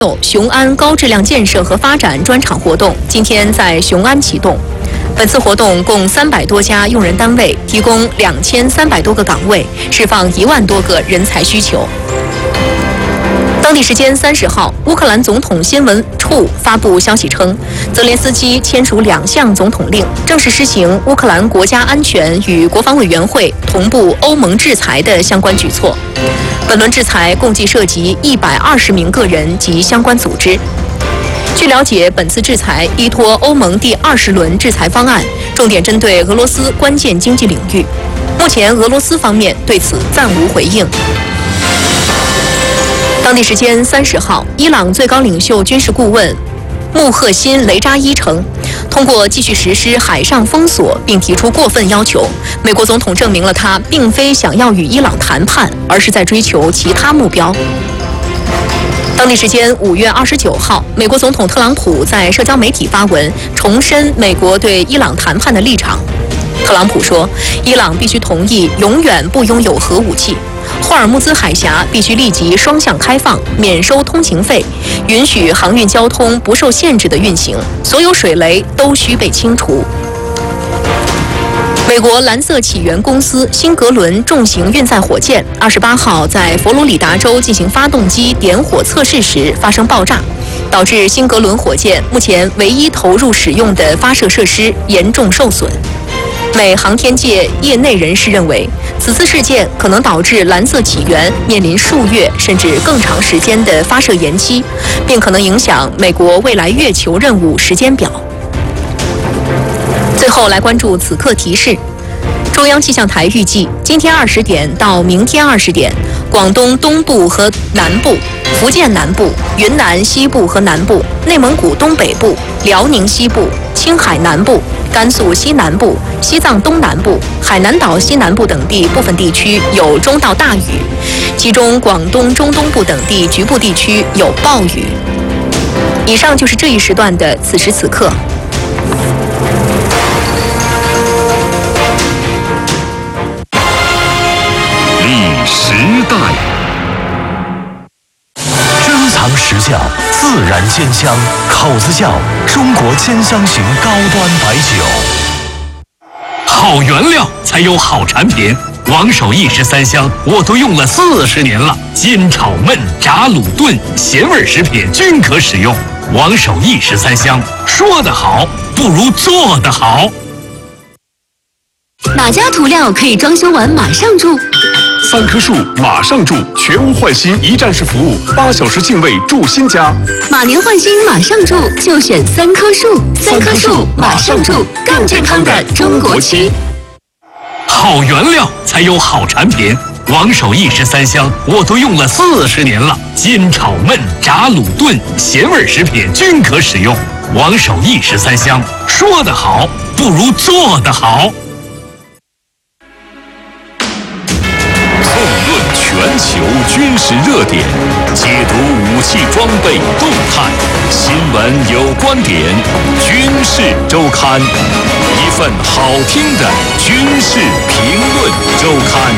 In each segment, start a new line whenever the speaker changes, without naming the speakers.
雄安高质量建设和发展专场活动今天在雄安启动。本次活动共300多家用人单位提供2300多个岗位，释放1万多个人才需求。当地时间30号，乌克兰总统新闻处发布消息称，泽连斯基签署2项总统令，正式施行乌克兰国家安全与国防委员会同步欧盟制裁的相关举措。本轮制裁共计涉及120名个人及相关组织。据了解，本次制裁依托欧盟第20轮制裁方案，重点针对俄罗斯关键经济领域。目前，俄罗斯方面对此暂无回应。当地时间30号，伊朗最高领袖军事顾问穆赫辛·雷扎伊称，通过继续实施海上封锁并提出过分要求，美国总统证明了他并非想要与伊朗谈判，而是在追求其他目标。当地时间5月29号，美国总统特朗普在社交媒体发文，重申美国对伊朗谈判的立场。特朗普说，伊朗必须同意永远不拥有核武器，霍尔木兹海峡必须立即双向开放，免收通行费，允许航运交通不受限制的运行，所有水雷都需被清除。美国蓝色起源公司辛格伦重型运载火箭28号在佛罗里达州进行发动机点火测试时发生爆炸，导致辛格伦火箭目前唯一投入使用的发射设施严重受损。美航天界业内人士认为，此次事件可能导致蓝色起源面临数月甚至更长时间的发射延期，并可能影响美国未来月球任务时间表。最后来关注此刻提示。中央气象台预计，今天20点到明天20点，广东东部和南部、福建南部、云南西部和南部、内蒙古东北部、辽宁西部、青海南部、甘肃西南部、西藏东南部、海南岛西南部等地部分地区有中到大雨，其中广东中东部等地局部地区有暴雨。以上就是这一时段的此时此刻。
时代珍藏实窖，自然鲜香，口子窖中国鲜香型高端白酒。好原料才有好产品，王守义13香我都用了40年了，煎炒焖炸卤炖咸味食品均可使用。王守义13香，说得好不如做得好。
哪家涂料可以装修完马上住
？3棵树马上住，全屋换新一站式服务，8小时净位住新家。
马年换新马上住，就选3棵树，3棵树马上住，更健康的中国区。
好原料才有好产品，王守义13香我都用了40年了，煎炒焖炸卤炖咸味食品均可使用。王守义13香，说得好不如做得好。全球军事热点，解读武器装备动态，新闻有观点，军事周刊，一份好听的军事评论周刊。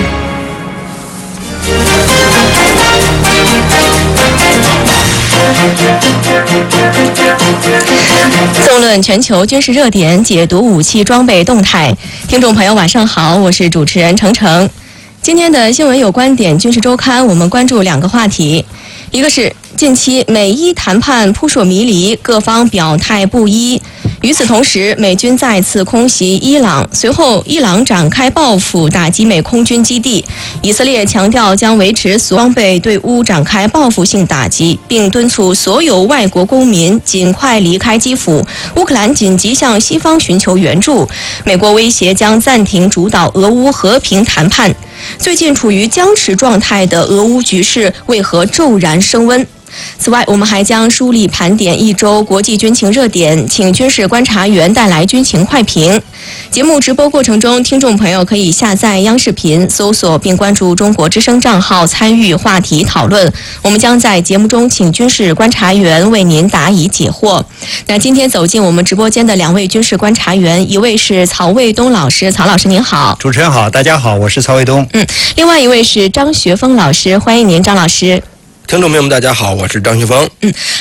纵论全球军事热点，解读武器装备动态。听众朋友晚上好，我是主持人程程。今天的新闻有观点军事周刊，我们关注2个话题，一个是近期美伊谈判扑朔迷离，各方表态不一。与此同时，美军再次空袭伊朗，随后伊朗展开报复，打击美空军基地。以色列强调将维持所有装备对乌展开报复性打击，并敦促所有外国公民尽快离开基辅。乌克兰紧急向西方寻求援助。美国威胁将暂停主导俄乌和平谈判。最近处于僵持状态的俄乌局势为何骤然升温？此外，我们还将梳理盘点一周国际军情热点，请军事观察员带来军情快评。节目直播过程中，听众朋友可以下载央视频，搜索并关注中国之声账号参与话题讨论。我们将在节目中请军事观察员为您答疑解惑。那今天走进我们直播间的2位军事观察员，一位是曹卫东老师，曹老师您好。
主持人好，大家好，我是曹卫东。
另外一位是张学峰老师，欢迎您，张老师。
听众朋友们，大家好，我是张旭峰。